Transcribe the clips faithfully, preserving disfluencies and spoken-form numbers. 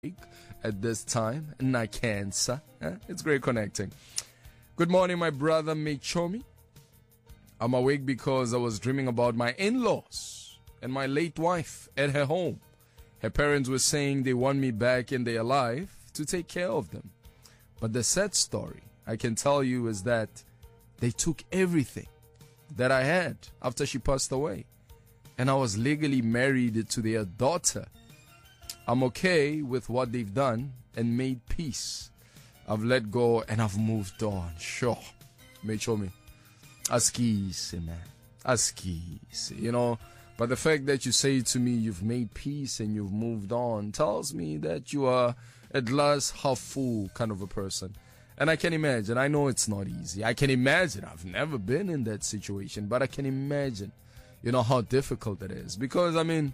at this time. Na cancer. Eh? It's great connecting. Good morning, my brother Mechomi. I'm awake because I was dreaming about my in-laws and my late wife at her home. Her parents were saying they want me back in their life to take care of them. But the sad story I can tell you is that they took everything that I had after she passed away. And I was legally married to their daughter. I'm okay with what they've done and made peace. I've let go and I've moved on. Sure. Mechomi. Askisi, man. Askisi. You know, but the fact that you say to me you've made peace and you've moved on tells me that you are at last half full kind of a person. And I can imagine, I know it's not easy. I can imagine, I've never been in that situation, but I can imagine, you know, how difficult it is. Because, I mean,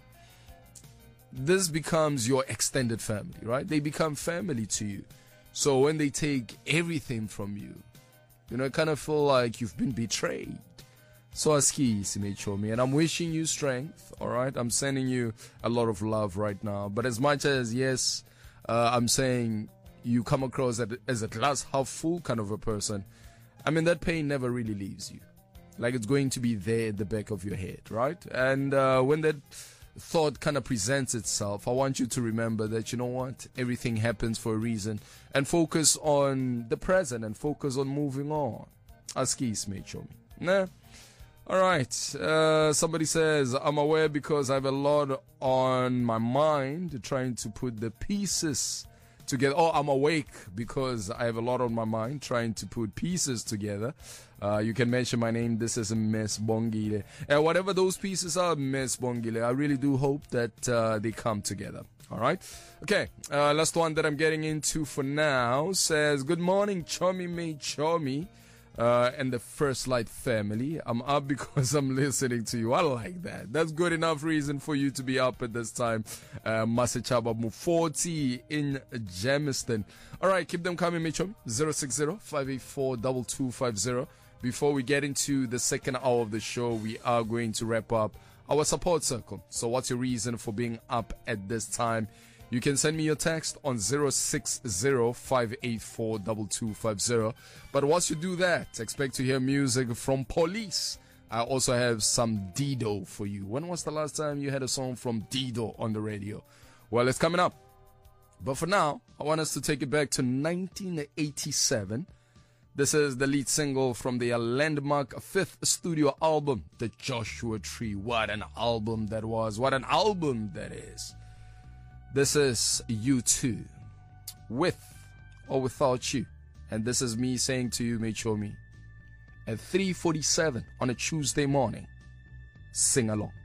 this becomes your extended family, right? They become family to you. So when they take everything from you, you know, it kind of feel like you've been betrayed. So aski Simechomi, and I'm wishing you strength, all right? I'm sending you a lot of love right now. But as much as, yes, uh, I'm saying you come across as a glass half full kind of a person, I mean, that pain never really leaves you. Like it's going to be there at the back of your head, right? And uh, when that thought kind of presents itself, I want you to remember that, you know what, everything happens for a reason, and focus on the present and focus on moving on. Askis Mechomi. Nah. All right. Uh, somebody says, I'm aware because I have a lot on my mind trying to put the pieces together. Oh, I'm awake because I have a lot on my mind trying to put pieces together. Uh, you can mention my name. This is Miss Bongile. And whatever those pieces are, Miss Bongile, I really do hope that uh, they come together. All right. Okay. Uh, last one that I'm getting into for now says, good morning, Chomi May Chomi. Uh, and the First Light family. I'm up because I'm listening to you. I like that. That's good enough reason for you to be up at this time. Uh, Masechaba Mufoti in Jamiston. Alright, keep them coming, Mitchum. zero six zero, five eight four, two two five zero. Before we get into the second hour of the show, we are going to wrap up our support circle. So what's your reason for being up at this time? You can send me your text on zero six zero, five eight four, two two five zero. But once you do that, expect to hear music from Police. I also have some Dido for you. When was the last time you had a song from Dido on the radio? Well, it's coming up. But for now, I want us to take it back to nineteen eighty-seven. This is the lead single from their landmark fifth studio album, The Joshua Tree. What an album that was. What an album that is. This is U two, with or without you. And this is me saying to you, Mechomi, at three forty-seven on a Tuesday morning, sing along.